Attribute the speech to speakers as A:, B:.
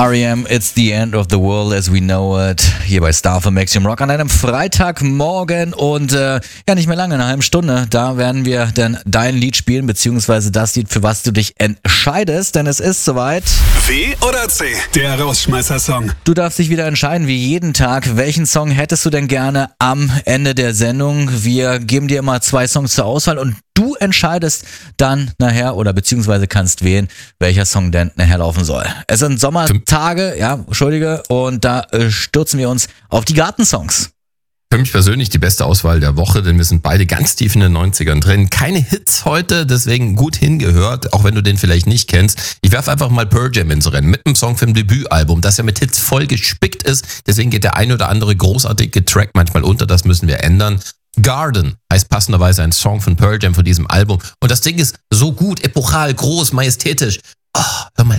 A: R.E.M. It's the end of the world as we know it. Hier bei Star für Maximum Rock an einem Freitagmorgen und nicht mehr lange, in einer halben Stunde, da werden wir dann dein Lied spielen, beziehungsweise das Lied, für was du dich entscheidest, denn es ist soweit.
B: W oder C, der Rausschmeißer-Song.
A: Du darfst dich wieder entscheiden, wie jeden Tag, welchen Song hättest du denn gerne am Ende der Sendung. Wir geben dir immer 2 Songs zur Auswahl und du entscheidest dann nachher oder beziehungsweise kannst wählen, welcher Song denn nachher laufen soll. Es sind Sommertage, und da stürzen wir uns auf die Gartensongs.
C: Für mich persönlich die beste Auswahl der Woche, denn wir sind beide ganz tief in den 90ern drin. Keine Hits heute, deswegen gut hingehört, auch wenn du den vielleicht nicht kennst. Ich werfe einfach mal Pearl Jam ins Rennen mit einem Song vom Debütalbum, das ja mit Hits voll gespickt ist. Deswegen geht der ein oder andere großartige Track manchmal unter, das müssen wir ändern. Garden heißt passenderweise ein Song von Pearl Jam von diesem Album. Und das Ding ist so gut, epochal, groß, majestätisch. Oh, hör mal